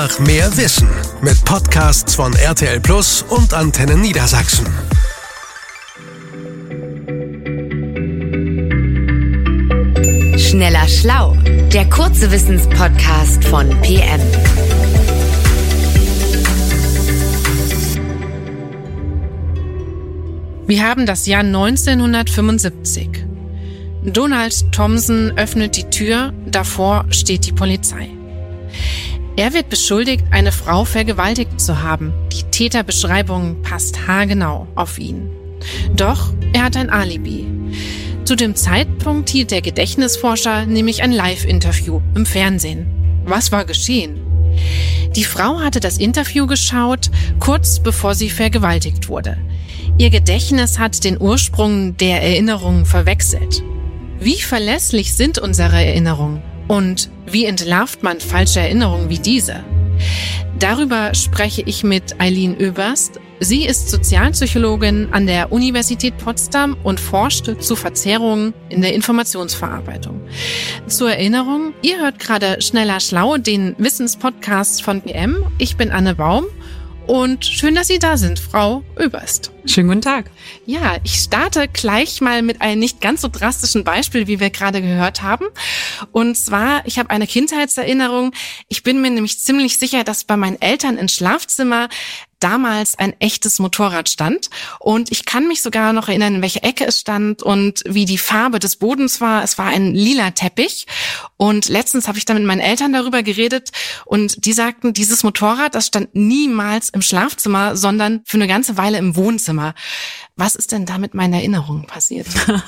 Nach mehr Wissen mit Podcasts von RTL Plus und Antenne Niedersachsen. Schneller Schlau, der kurze Wissenspodcast von PM. Wir haben das Jahr 1975. Donald Thompson öffnet die Tür, davor steht die Polizei. Er wird beschuldigt, eine Frau vergewaltigt zu haben. Die Täterbeschreibung passt haargenau auf ihn. Doch er hat ein Alibi. Zu dem Zeitpunkt hielt der Gedächtnisforscher nämlich ein Live-Interview im Fernsehen. Was war geschehen? Die Frau hatte das Interview geschaut, kurz bevor sie vergewaltigt wurde. Ihr Gedächtnis hat den Ursprung der Erinnerungen verwechselt. Wie verlässlich sind unsere Erinnerungen? Und wie entlarvt man falsche Erinnerungen wie diese? Darüber spreche ich mit Eileen Oeberst. Sie ist Sozialpsychologin an der Universität Potsdam und forscht zu Verzerrungen in der Informationsverarbeitung. Zur Erinnerung, ihr hört gerade Schneller Schlau, den Wissenspodcast von PM. Ich bin Anne Baum. Und schön, dass Sie da sind, Frau Oeberst. Schönen guten Tag. Ja, ich starte gleich mal mit einem nicht ganz so drastischen Beispiel, wie wir gerade gehört haben. Und zwar, ich habe eine Kindheitserinnerung. Ich bin mir nämlich ziemlich sicher, dass bei meinen Eltern im Schlafzimmer damals ein echtes Motorrad stand. Und ich kann mich sogar noch erinnern, in welcher Ecke es stand und wie die Farbe des Bodens war. Es war ein lila Teppich. Und letztens habe ich da mit meinen Eltern darüber geredet und die sagten, dieses Motorrad, das stand niemals im Schlafzimmer, sondern für eine ganze Weile im Wohnzimmer. Was ist denn da mit meinen Erinnerungen passiert?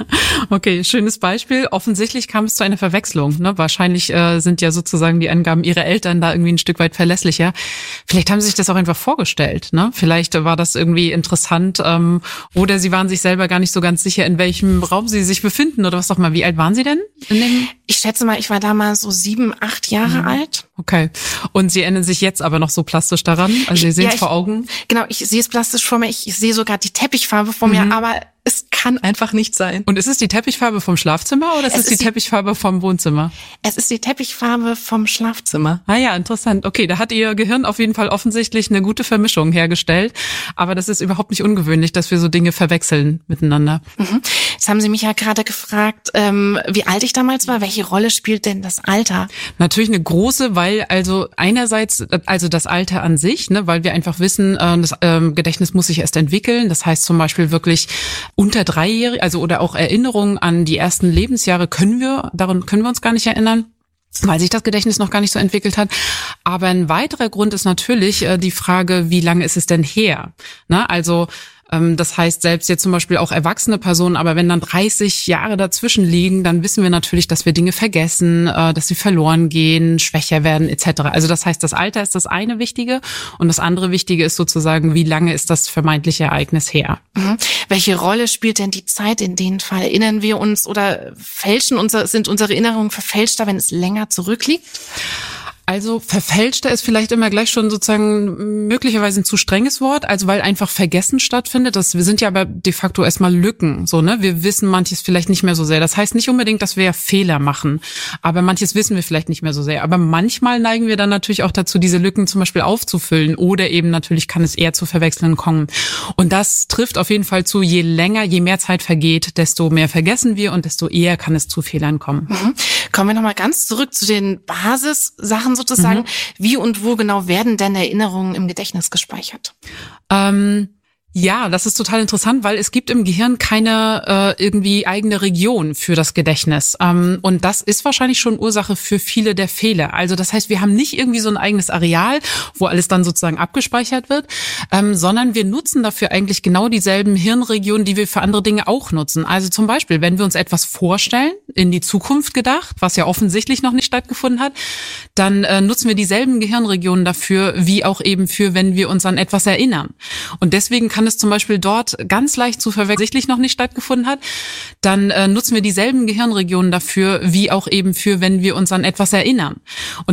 Okay, schönes Beispiel. Offensichtlich kam es zu einer Verwechslung. Ne? Wahrscheinlich sind ja sozusagen die Angaben Ihrer Eltern da irgendwie ein Stück weit verlässlicher. Vielleicht haben Sie sich das auch einfach vorgestellt. Ne? Vielleicht war das irgendwie interessant oder Sie waren sich selber gar nicht so ganz sicher, in welchem Raum Sie sich befinden oder was auch mal. Wie alt waren Sie denn? Ich schätze mal, ich war damals so 7, 8 Jahre alt. Okay. Und Sie erinnern sich jetzt aber noch so plastisch daran? Also Sie sehen es vor Augen? Genau, ich sehe es plastisch vor mir. Ich sehe sogar die Teppichfarbe vor mir, aber es kann einfach nicht sein. Und ist es die Teppichfarbe vom Schlafzimmer oder ist es die Teppichfarbe vom Wohnzimmer? Es ist die Teppichfarbe vom Schlafzimmer. Ah ja, interessant. Okay, da hat Ihr Gehirn auf jeden Fall offensichtlich eine gute Vermischung hergestellt. Aber das ist überhaupt nicht ungewöhnlich, dass wir so Dinge verwechseln miteinander. Jetzt haben Sie mich ja gerade gefragt, wie alt ich damals war. Welche Rolle spielt denn das Alter? Natürlich eine große, weil also einerseits also das Alter an sich, ne, weil wir einfach wissen, das Gedächtnis muss sich erst entwickeln. Das heißt zum Beispiel wirklich unter 3-Jährige, also oder auch Erinnerungen an die ersten Lebensjahre daran können wir uns gar nicht erinnern, weil sich das Gedächtnis noch gar nicht so entwickelt hat. Aber ein weiterer Grund ist natürlich die Frage, wie lange ist es denn her? Na, also das heißt, selbst jetzt zum Beispiel auch erwachsene Personen, aber wenn dann 30 Jahre dazwischen liegen, dann wissen wir natürlich, dass wir Dinge vergessen, dass sie verloren gehen, schwächer werden etc. Also das heißt, das Alter ist das eine Wichtige und das andere Wichtige ist sozusagen, wie lange ist das vermeintliche Ereignis her? Welche Rolle spielt denn die Zeit in dem Fall? Erinnern wir uns oder sind unsere Erinnerungen verfälschter, wenn es länger zurückliegt? Also verfälschter ist vielleicht immer gleich schon sozusagen möglicherweise ein zu strenges Wort, also weil einfach Vergessen stattfindet. Wir sind ja aber de facto erstmal Lücken, so, ne? Wir wissen manches vielleicht nicht mehr so sehr. Das heißt nicht unbedingt, dass wir Fehler machen, aber manches wissen wir vielleicht nicht mehr so sehr. Aber manchmal neigen wir dann natürlich auch dazu, diese Lücken zum Beispiel aufzufüllen oder eben natürlich kann es eher zu Verwechseln kommen. Und das trifft auf jeden Fall zu, je mehr Zeit vergeht, desto mehr vergessen wir und desto eher kann es zu Fehlern kommen. Kommen wir nochmal ganz zurück zu den Basissachen sozusagen. Wie und wo genau werden denn Erinnerungen im Gedächtnis gespeichert? Ja, das ist total interessant, weil es gibt im Gehirn keine irgendwie eigene Region für das Gedächtnis. Und das ist wahrscheinlich schon Ursache für viele der Fehler. Also das heißt, wir haben nicht irgendwie so ein eigenes Areal, wo alles dann sozusagen abgespeichert wird, sondern wir nutzen dafür eigentlich genau dieselben Hirnregionen, die wir für andere Dinge auch nutzen. Also zum Beispiel, wenn wir uns etwas vorstellen, in die Zukunft gedacht, was ja offensichtlich noch nicht stattgefunden hat, dann nutzen wir dieselben Gehirnregionen dafür, wie auch eben für, wenn wir uns an etwas erinnern. Und deswegen kann es zum Beispiel dort ganz leicht zu verwechseln noch nicht stattgefunden hat, dann nutzen wir dieselben Gehirnregionen dafür, wie auch eben für, wenn wir uns an etwas erinnern. Und